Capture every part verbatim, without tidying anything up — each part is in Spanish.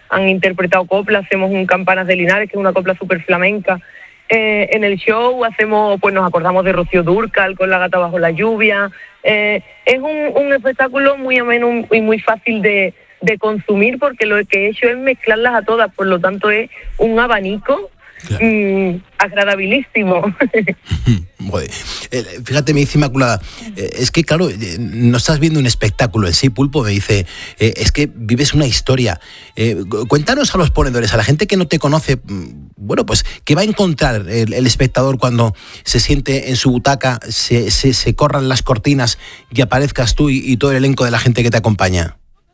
han interpretado copla. Hacemos un Campanas de Linares, que es una copla súper flamenca. Eh, en el show hacemos, pues nos acordamos de Rocío Dúrcal con La gata bajo la lluvia. Eh, es un, un espectáculo muy ameno y muy fácil de, de consumir, porque lo que he hecho es mezclarlas a todas, por lo tanto es un abanico. Claro. Mm, agradabilísimo. Joder. Eh, fíjate, me dice Inmaculada, eh, es que claro, eh, no estás viendo un espectáculo en sí, Pulpo, me dice, eh, es que vives una historia. Eh, cuéntanos a los ponedores, a la gente que no te conoce, bueno, pues, ¿qué va a encontrar el, el espectador cuando se siente en su butaca, se, se, se corran las cortinas y aparezcas tú y, y todo el elenco de la gente que te acompaña?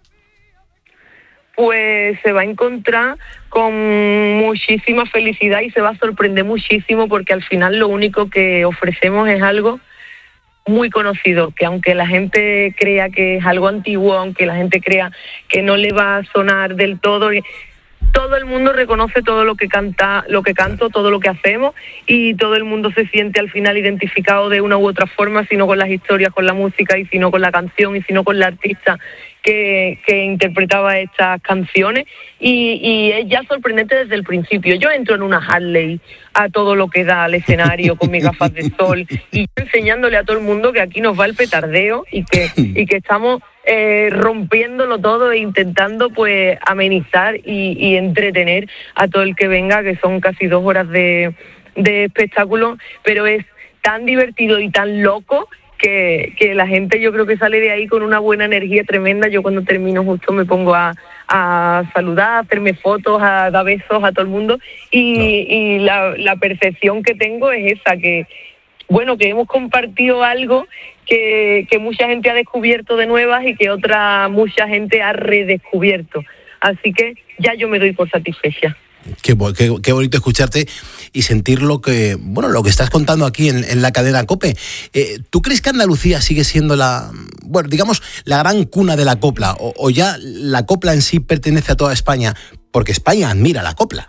Pues se va a encontrar con muchísima felicidad y se va a sorprender muchísimo, porque al final lo único que ofrecemos es algo muy conocido, que aunque la gente crea que es algo antiguo, aunque la gente crea que no le va a sonar del todo, todo el mundo reconoce todo lo que canta, lo que canto, todo lo que hacemos, y todo el mundo se siente al final identificado de una u otra forma, si no con las historias, con la música, y si no con la canción, y si no con la artista que, que interpretaba estas canciones, y, y es ya sorprendente desde el principio. Yo entro en una Harley a todo lo que da al escenario con mis gafas de sol, y yo enseñándole a todo el mundo que aquí nos va el petardeo y que, y que estamos eh, rompiéndolo todo e intentando pues amenizar y, y entretener a todo el que venga, que son casi dos horas de, de espectáculo, pero es tan divertido y tan loco que, que la gente, yo creo que sale de ahí con una buena energía tremenda. Yo cuando termino justo me pongo a, a saludar, a hacerme fotos, a dar besos a todo el mundo, y, no. y la, la percepción que tengo es esa, que bueno, que hemos compartido algo que, que mucha gente ha descubierto de nuevas y que otra mucha gente ha redescubierto. Así que ya yo me doy por satisfecha. Qué, qué, qué bonito escucharte y sentir lo que, bueno, lo que estás contando aquí en, en la cadena COPE. Eh, ¿Tú crees que Andalucía sigue siendo la, bueno, digamos, la gran cuna de la copla, o, o ya la copla en sí pertenece a toda España? Porque España admira la copla.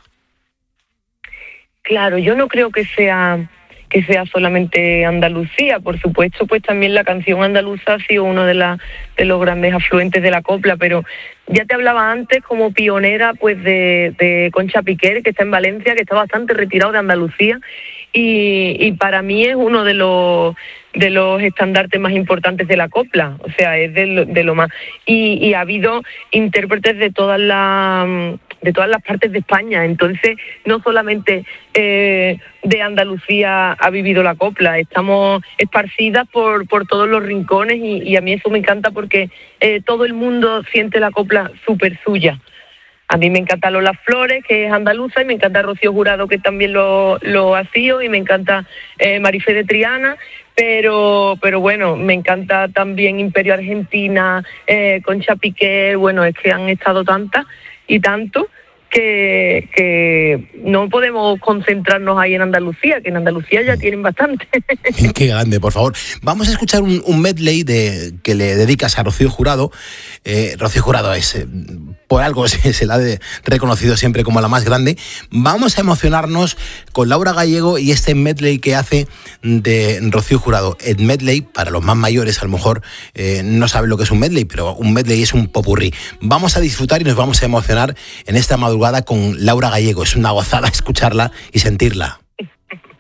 Claro, yo no creo que sea que sea solamente Andalucía. Por supuesto, pues también la canción andaluza ha sido uno de, la, de los grandes afluentes de la copla, pero ya te hablaba antes como pionera pues de, de Concha Piquer, que está en Valencia, que está bastante retirado de Andalucía, y, y para mí es uno de los de los estandartes más importantes de la copla, o sea, es de lo, de lo más. Y, y ha habido intérpretes de todas las de todas las partes de España, entonces no solamente eh, de Andalucía ha vivido la copla, estamos esparcidas por, por todos los rincones, y, y a mí eso me encanta, porque eh, todo el mundo siente la copla súper suya. A mí me encanta Lola Flores, que es andaluza, y me encanta Rocío Jurado, que también lo, lo ha sido, y me encanta eh, Marifé de Triana, pero pero bueno, me encanta también Imperio Argentina, eh, Concha Piquer. Bueno, es que han estado tantas y tanto que, que no podemos concentrarnos ahí en Andalucía, que en Andalucía ya tienen bastante. Qué grande, por favor. Vamos a escuchar un, un medley de, que le dedicas a Rocío Jurado. Eh, Rocío Jurado es, eh, por algo se, se la ha de, reconocido siempre como la más grande. Vamos a emocionarnos con Laura Gallego y este medley que hace de Rocío Jurado. El medley, para los más mayores, a lo mejor eh, no saben lo que es un medley, pero un medley es un popurrí. Vamos a disfrutar y nos vamos a emocionar en esta madrugada con Laura Gallego. Es una gozada escucharla y sentirla.